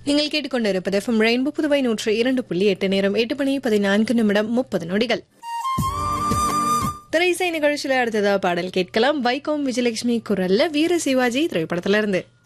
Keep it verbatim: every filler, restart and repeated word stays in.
நீங்கள் கேட்டுக்கொண்டிருப்பது FM rainbow Puduvai நூற்று இரண்டு புள்ளி எட்டு நேரம் எட்டு மணி பதினான்கு நிமிடம் முப்பது நொடிகள். திரைசை நிகழ்ச்சியில அடுத்ததா பாடல் கேட்கலாம். வைகோம் விஜயலட்சுமி குரல்ல வீர சிவாஜி திரைப்படத்துல இருந்து.